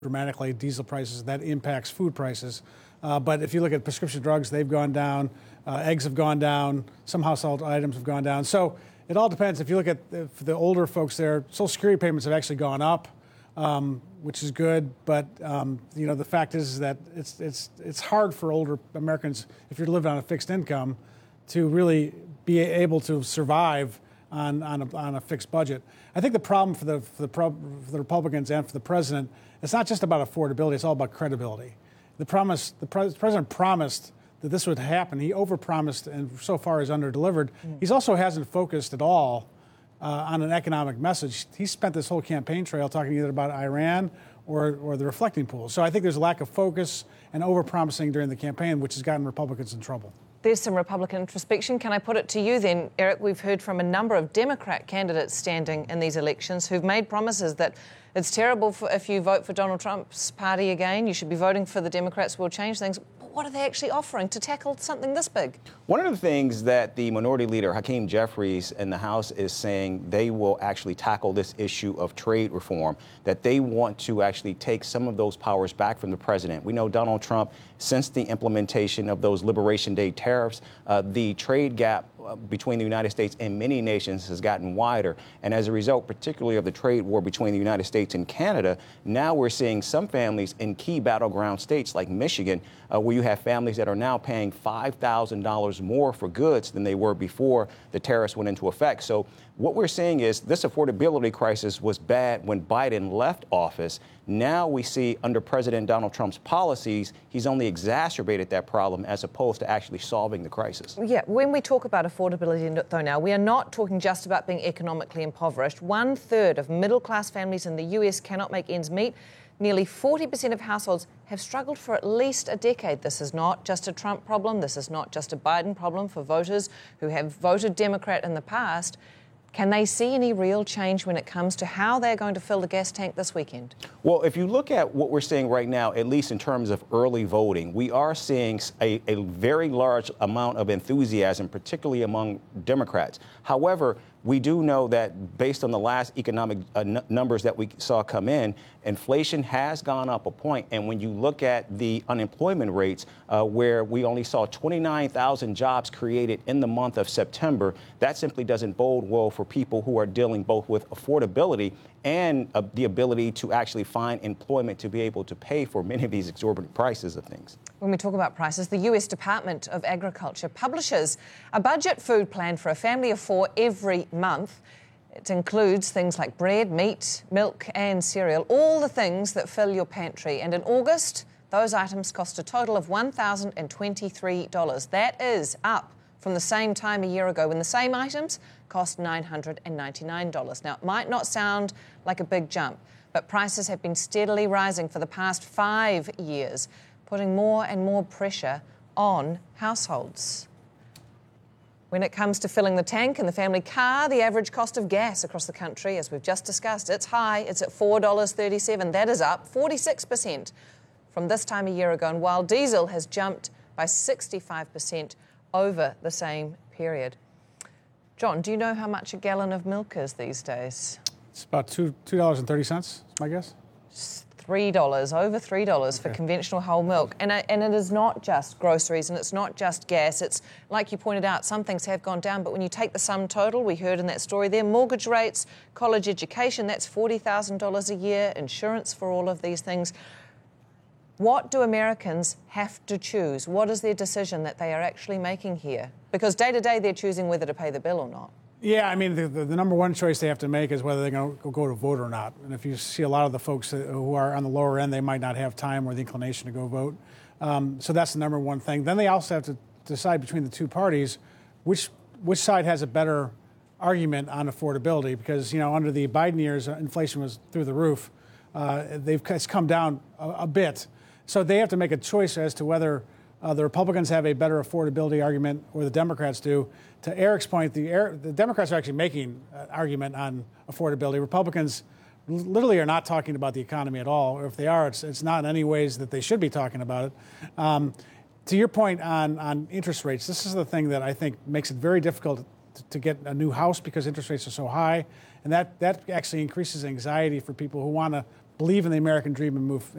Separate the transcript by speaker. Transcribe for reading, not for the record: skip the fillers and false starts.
Speaker 1: dramatically diesel prices. That impacts food prices. But if you look at prescription drugs, they've gone down. Eggs have gone down. Some household items have gone down. So it all depends. If you look at the older folks there, Social Security payments have actually gone up, which is good. But the fact is that it's hard for older Americans, if you're living on a fixed income, to really be able to survive on a fixed budget. I think the problem for the Republicans and for the president, it's not just about affordability, it's all about credibility. The president promised that this would happen. He overpromised and so far has underdelivered. He also hasn't focused at all on an economic message. He spent this whole campaign trail talking either about Iran or the reflecting pool. So I think there's a lack of focus and overpromising during the campaign, which has gotten Republicans in trouble.
Speaker 2: There's some Republican introspection. Can I put it to you then, Eric? We've heard from a number of Democrat candidates standing in these elections who've made promises that it's terrible if you vote for Donald Trump's party again. You should be voting for the Democrats who will change things. But what are they actually offering to tackle something this big?
Speaker 3: One of the things that the Minority Leader, Hakeem Jeffries, in the House is saying they will actually tackle this issue of trade reform, that they want to actually take some of those powers back from the president. We know Donald Trump, since the implementation of those Liberation Day tariffs, the trade gap between the United States and many nations has gotten wider. And as a result, particularly of the trade war between the United States and Canada, now we're seeing some families in key battleground states like Michigan, where you have families that are now paying $5,000 more for goods than they were before the tariffs went into effect. So what we're seeing is this affordability crisis was bad when Biden left office. Now we see under President Donald Trump's policies, he's only exacerbated that problem as opposed to actually solving the crisis.
Speaker 2: Yeah, when we talk about affordability, though, now, we are not talking just about being economically impoverished. 1/3 of middle-class families in the US cannot make ends meet. Nearly 40% of households have struggled for at least a decade. This is not just a Trump problem. This is not just a Biden problem for voters who have voted Democrat in the past. Can they see any real change when it comes to how they're going to fill the gas tank this weekend?
Speaker 3: Well, if you look at what we're seeing right now, at least in terms of early voting, we are seeing a very large amount of enthusiasm, particularly among Democrats. However, we do know that based on the last economic numbers that we saw come in, inflation has gone up a point. And when you look at the unemployment rates, where we only saw 29,000 jobs created in the month of September, that simply doesn't bode well for people who are dealing both with affordability and the ability to actually find employment to be able to pay for many of these exorbitant prices of things.
Speaker 2: When we talk about prices, the US Department of Agriculture publishes a budget food plan for a family of 4 every month. It includes things like bread, meat, milk and cereal, all the things that fill your pantry. And in August, those items cost a total of $1,023. That is up from the same time a year ago when the same items cost $999. Now, it might not sound like a big jump, but prices have been steadily rising for the past 5 years, putting more and more pressure on households. When it comes to filling the tank in the family car, the average cost of gas across the country, as we've just discussed, it's high. It's at $4.37. That is up 46% from this time a year ago. And while diesel has jumped by 65% over the same period. John, do you know how much a gallon of milk is these days?
Speaker 1: It's about $2.30, is my guess.
Speaker 2: $3, over $3 for conventional whole milk. And it is not just groceries and it's not just gas. It's, like you pointed out, some things have gone down, but when you take the sum total, we heard in that story there, mortgage rates, college education, that's $40,000 a year, insurance for all of these things. What do Americans have to choose? What is their decision that they are actually making here? Because day to day they're choosing whether to pay the bill or not.
Speaker 1: Yeah, I mean, the number one choice they have to make is whether they're going to go to vote or not. And if you see a lot of the folks who are on the lower end, they might not have time or the inclination to go vote. So that's the number one thing. Then they also have to decide between the two parties which side has a better argument on affordability. Because, under the Biden years, inflation was through the roof. It's come down a bit. So they have to make a choice as to whether the Republicans have a better affordability argument or the Democrats do. To Eric's point, the Democrats are actually making an argument on affordability. Republicans literally are not talking about the economy at all. Or if they are, it's not in any ways that they should be talking about it. To your point on interest rates, this is the thing that I think makes it very difficult to get a new house because interest rates are so high. And that actually increases anxiety for people who want to believe in the American dream and move